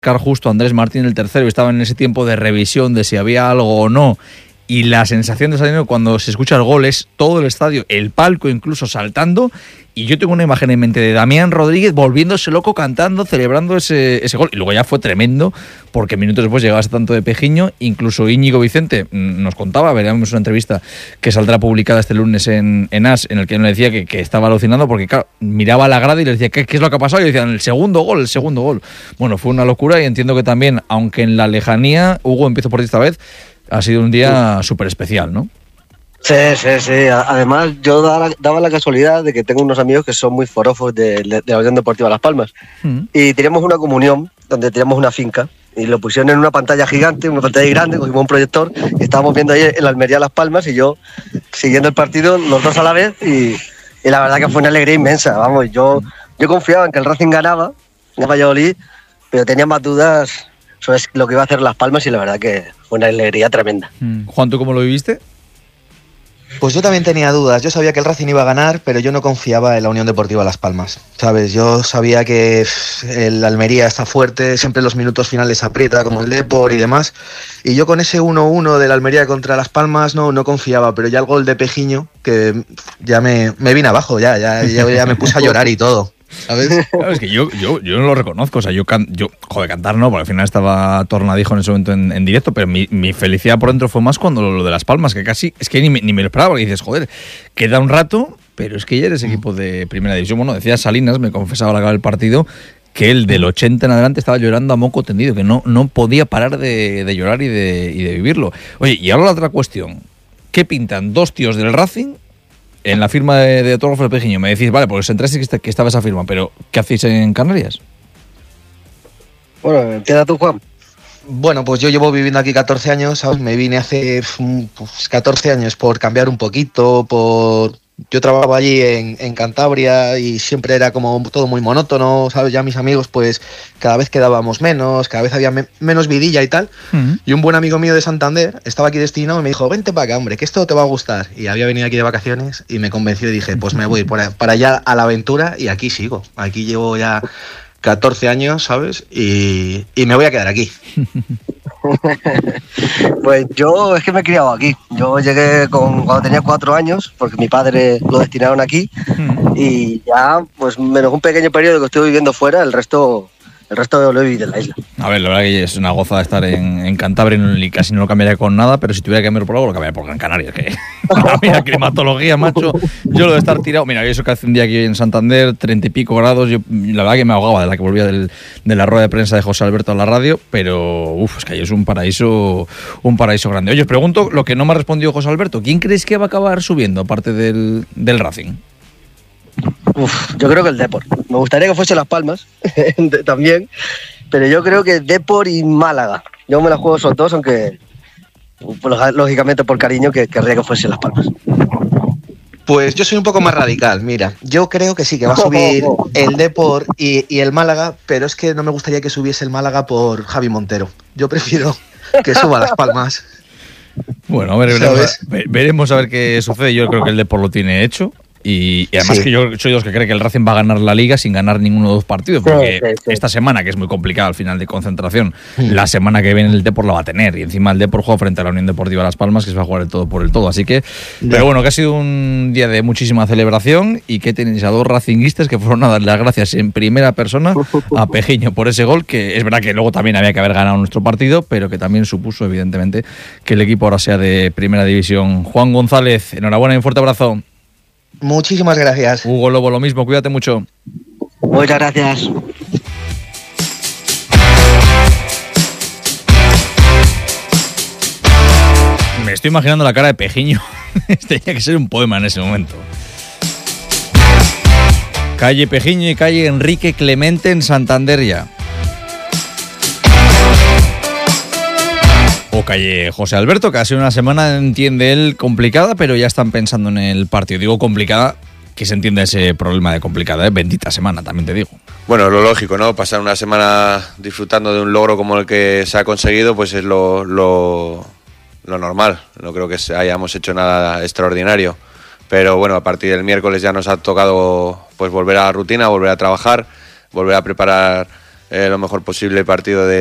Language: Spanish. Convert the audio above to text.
justo Andrés Martín el tercero y estaba en ese tiempo de revisión de si había algo o no. Y la sensación de estadio cuando se escucha el gol es todo el estadio, el palco incluso saltando. Y yo tengo una imagen en mente de Damián Rodríguez volviéndose loco, cantando, celebrando ese gol. Y luego ya fue tremendo, porque minutos después llegaba ese tanto de Pejiño. Incluso Íñigo Vicente nos contaba, veríamos una entrevista que saldrá publicada este lunes en AS, en el que él le decía que estaba alucinando, porque claro, miraba a la grada y le decía, ¿qué es lo que ha pasado? Y decían, el segundo gol. Bueno, fue una locura y entiendo que también, aunque en la lejanía, Hugo, empiezo por ti esta vez, ha sido un día súper especial, ¿no? Sí. Además, yo daba la casualidad de que tengo unos amigos que son muy forofos de la Unión Deportiva Las Palmas. Y teníamos una comunión donde teníamos una finca y lo pusieron en una pantalla gigante, una pantalla grande, cogimos un proyector y estábamos viendo ahí en la Almería Las Palmas y yo siguiendo el partido, los dos a la vez, y la verdad que fue una alegría inmensa. Vamos, yo confiaba en que el Racing ganaba en Valladolid, pero tenía más dudas sobre lo que iba a hacer Las Palmas y la verdad que fue una alegría tremenda. Juan, ¿tú cómo lo viviste? Pues yo también tenía dudas. Yo sabía que el Racing iba a ganar, pero yo no confiaba en la Unión Deportiva Las Palmas, ¿sabes? Yo sabía que el Almería está fuerte, siempre en los minutos finales aprieta, como el Depor y demás. Y yo con ese 1-1 del Almería contra Las Palmas no confiaba, pero ya el gol de Pejiño, que ya me vine abajo, ya me puse a llorar y todo, ¿sabes? Claro, es que yo no lo reconozco, o sea, cantar no, porque al final estaba Tornadijo en ese momento en directo, pero mi felicidad por dentro fue más cuando lo de Las Palmas, que casi, es que ni me lo esperaba, porque dices, joder, queda un rato, pero es que ya eres equipo de primera división. Bueno, decía Salinas, me confesaba al acabar el partido, que él del 80 en adelante estaba llorando a moco tendido, que no podía parar de llorar y de vivirlo. Oye, y ahora la otra cuestión, ¿qué pintan dos tíos del Racing en la firma de autógrafo de Pejiño? Me decís, vale, pues entraste que estaba esa firma, pero ¿qué hacéis en Canarias? Bueno, queda tú, Juan. Bueno, pues yo llevo viviendo aquí 14 años, ¿sabes? Me vine hace 14 años por cambiar un poquito, Yo trabajaba allí en Cantabria y siempre era como todo muy monótono, ¿sabes? Ya mis amigos, pues cada vez quedábamos menos, cada vez había menos vidilla y tal. Y un buen amigo mío de Santander estaba aquí destinado y me dijo, vente para acá, hombre, que esto te va a gustar. Y había venido aquí de vacaciones y me convenció y dije, pues me voy para allá a la aventura y aquí sigo. Aquí llevo ya 14 años, ¿sabes? Y me voy a quedar aquí. Pues yo es que me he criado aquí. Yo llegué cuando tenía 4 años, porque mi padre lo destinaron aquí, y ya, pues menos un pequeño periodo que estoy viviendo fuera, el resto lo he vivido en la isla. A ver, la verdad que es una gozada estar en Cantabria y casi no lo cambiaría con nada, pero si tuviera que cambiar por algo, lo cambiaría por Gran Canaria. Que mira, climatología, macho. Yo lo de estar tirado, mira, eso que hace un día aquí en Santander, 30 y pico grados, yo la verdad que me ahogaba de la que volvía de la rueda de prensa de José Alberto a la radio, pero es que ahí es un paraíso grande. Oye, os pregunto lo que no me ha respondido José Alberto, ¿quién crees que va a acabar subiendo aparte del Racing? Yo creo que el Depor. Me gustaría que fuese Las Palmas también, pero yo creo que Depor y Málaga. Yo me la juego esos dos, aunque lógicamente por cariño que querría que fuese Las Palmas. Pues yo soy un poco más radical, mira. Yo creo que sí, que va a subir el Depor y el Málaga, pero es que no me gustaría que subiese el Málaga por Javi Montero. Yo prefiero que suba Las Palmas. Bueno, veremos a ver qué sucede. Yo creo que el Depor lo tiene hecho. Y además sí, que yo soy de los que cree que el Racing va a ganar la Liga sin ganar ninguno de los partidos, porque esta semana, que es muy complicada al final de concentración, la semana que viene el Depor la va a tener, y encima el Depor juega frente a la Unión Deportiva Las Palmas, que se va a jugar el todo por el todo, así que, pero bueno, que ha sido un día de muchísima celebración y que tenéis a dos racinguistas que fueron a darle las gracias en primera persona a Pejiño por ese gol, que es verdad que luego también había que haber ganado nuestro partido, pero que también supuso evidentemente que el equipo ahora sea de primera división. Juan González, enhorabuena y un fuerte abrazo. Muchísimas gracias. Hugo Lobo, lo mismo, cuídate mucho. Muchas gracias. Me estoy imaginando la cara de Pejiño. Tenía que ser un poema en ese momento. Calle Pejiño y calle Enrique Clemente en Santander ya. O calle José Alberto, que ha sido una semana, entiende él, complicada, pero ya están pensando en el partido. Digo complicada, que se entienda ese problema de complicada, bendita semana, también te digo. Bueno, lo lógico, ¿no? Pasar una semana disfrutando de un logro como el que se ha conseguido, pues es lo normal. No creo que hayamos hecho nada extraordinario. Pero bueno, a partir del miércoles ya nos ha tocado pues volver a la rutina, volver a trabajar, volver a preparar lo mejor posible partido de